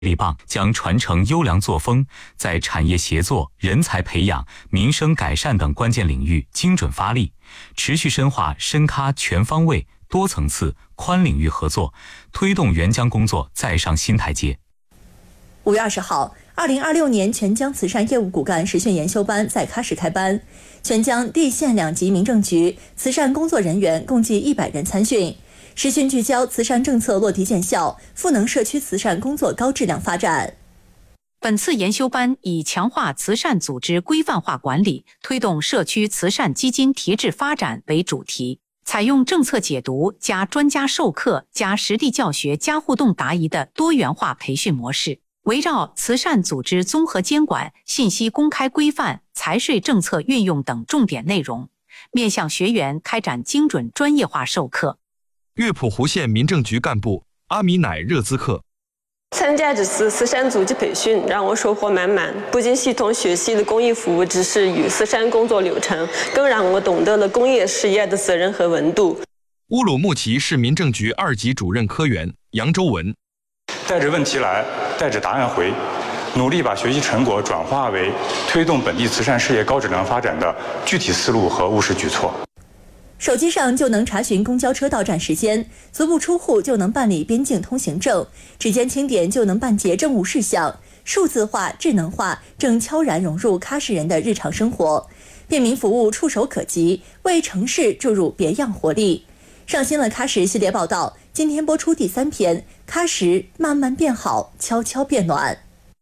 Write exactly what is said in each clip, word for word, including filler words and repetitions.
力棒，将传承优良作风，在产业协作、人才培养、民生改善等关键领域精准发力，持续深化深咖全方位、多层次、宽领域合作，推动援疆工作再上新台阶。 五月二十号，二零二六年全疆慈善业务骨干实训研修班在喀什开班，全疆地县两级民政局慈善工作人员共计一百人参训。实训聚焦慈善政策落地见效，赋能社区慈善工作高质量发展。 本次研修班以强化慈善组织规范化管理，推动社区慈善基金提质发展为主题，采用政策解读加专家授课加实地教学加互动答疑的多元化培训模式，围绕慈善组织综合监管、信息公开规范、财税政策运用等重点内容，面向学员开展精准专业化授课。 乐谱湖县民政局干部阿米乃热孜克。 参加这次慈善组织培训让我收获满满，不仅系统学习了公益服务知识与慈善工作流程，更让我懂得了公益事业的责任和温度。 乌鲁木齐市民政局二级主任科员杨周文。 带着问题来，带着答案回，努力把学习成果转化为推动本地慈善事业高质量发展的具体思路和务实举措。 手机上就能查询公交车到站时间，足不出户就能办理边境通行证，指尖轻点就能办结政务事项，数字化、智能化正悄然融入喀什人的日常生活，便民服务触手可及，为城市注入别样活力。上新了喀什系列报道，今天播出第三篇，喀什慢慢变好，悄悄变暖。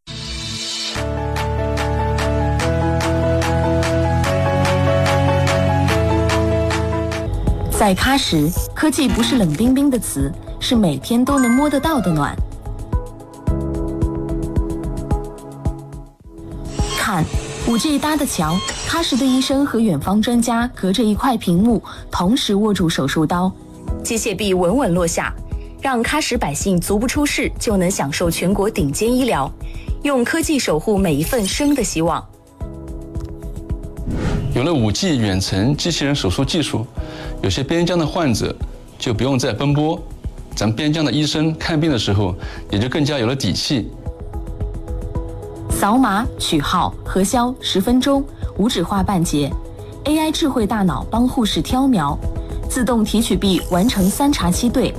在喀什，科技不是冷冰冰的词，是每天都能摸得到的暖。看 五 G 搭的桥，喀什的医生和远方专家隔着一块屏幕，同时握住手术刀，机械臂稳稳落下，让喀什百姓足不出室就能享受全国顶尖医疗，用科技守护每一份生的希望。 有了 五 G 远程机器人手术技术，有些边疆的患者就不用再奔波，咱边疆的医生看病的时候也就更加有了底气。 扫码、取号、核销十分钟，无纸化办结 ，A I 智慧大脑帮护士挑苗，自动提取臂完成三查七对。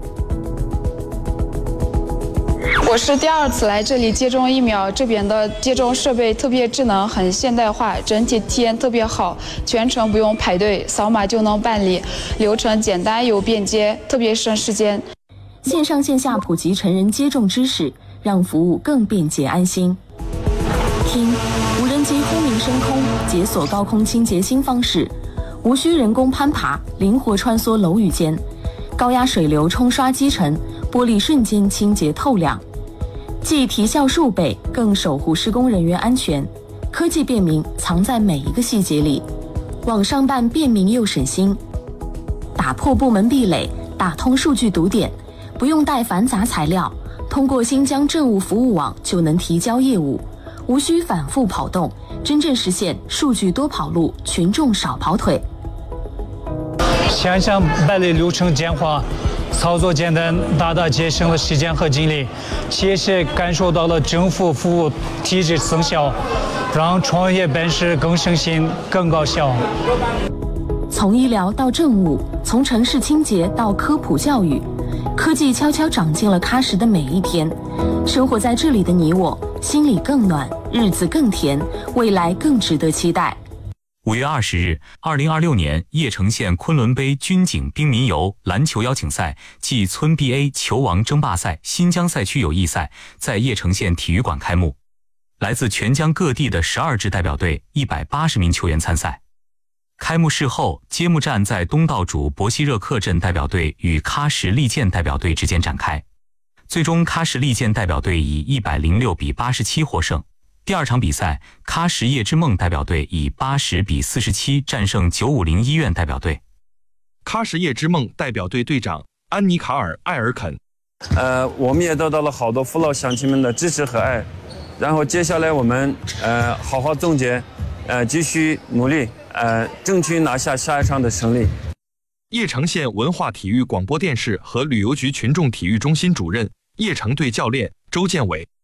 我是第二次来这里接种疫苗，这边的接种设备特别智能，很现代化，整体体验特别好，全程不用排队，扫码就能办理，流程简单又便捷，特别省时间。 线上线下普及成人接种知识，让服务更便捷安心。听，无人机轰鸣升空，解锁高空清洁新方式，无需人工攀爬，灵活穿梭楼宇间，高压水流冲刷基层，玻璃瞬间清洁透亮。既提效数倍，更守护施工人员安全。科技便民藏在每一个细节里，网上办便民又省心。打破部门壁垒，打通数据堵点，不用带繁杂材料，通过新疆政务服务网就能提交业务，无需反复跑动，真正实现数据多跑路，群众少跑腿。 想想办理流程简化，操作简单，大大节省了时间和精力，切切感受到了政府服务体制增效，让创业本事更省心、更高效。 从医疗到政务，从城市清洁到科普教育，科技悄悄长进了喀什的每一天。生活在这里的你我，心里更暖，日子更甜，未来更值得期待。 五月二十日，二零二六年叶城县昆仑杯军警兵民游篮球邀请赛暨村 B A 球王争霸赛新疆赛区友谊赛在叶城县体育馆开幕。来自全疆各地的十二支代表队一百八十名球员参赛。开幕式后，揭幕战在东道主博希热克镇代表队与喀什利剑代表队之间展开。最终喀什利剑代表队以一百零六比八十七获胜。第二场比赛，喀什叶之梦代表队以八十比四十七战胜九五零医院代表队。 喀什叶之梦代表队队长安妮卡尔·艾尔肯。 呃，我们也得到了好多父老乡亲们的支持和爱，然后接下来我们呃好好总结，呃继续努力，呃争取拿下下一场的胜利。 叶城县文化体育广播电视和旅游局群众体育中心主任、叶城队教练周建伟。